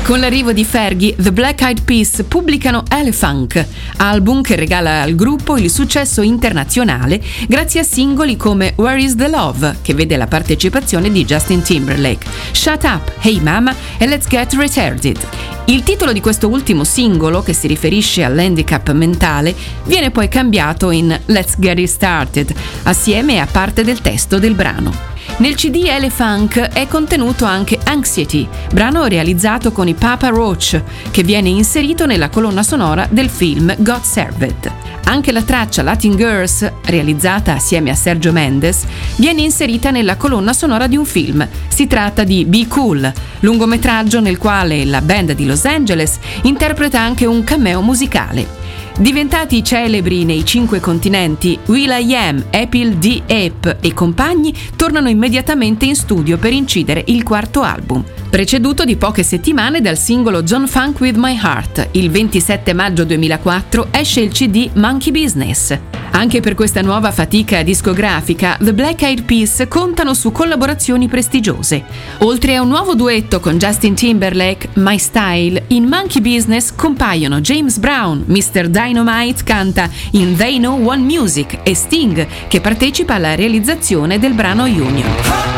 Con l'arrivo di Fergie, The Black Eyed Peas pubblicano Elefunk, album che regala al gruppo il successo internazionale grazie a singoli come Where Is the Love, che vede la partecipazione di Justin Timberlake, Shut Up, Hey Mama e Let's Get Retarded. Il titolo di questo ultimo singolo, che si riferisce all'handicap mentale, viene poi cambiato in Let's Get It Started, assieme a parte del testo del brano. Nel CD Elefunk è contenuto anche Anxiety, brano realizzato con i Papa Roach, che viene inserito nella colonna sonora del film God Served. Anche la traccia Latin Girls, realizzata assieme a Sergio Mendes, viene inserita nella colonna sonora di un film. Si tratta di Be Cool, lungometraggio nel quale la band di Los Angeles interpreta anche un cameo musicale. Diventati celebri nei 5 continenti, will.i.am, Apple D. Ape e compagni tornano immediatamente in studio per incidere il quarto album, preceduto di poche settimane dal singolo John Funk With My Heart. Il 27 maggio 2004 esce il CD Monkey Business. Anche per questa nuova fatica discografica, The Black Eyed Peas contano su collaborazioni prestigiose. Oltre a un nuovo duetto con Justin Timberlake, My Style, in Monkey Business compaiono James Brown, Mr. Dynamite canta in They Know One Music e Sting, che partecipa alla realizzazione del brano Union.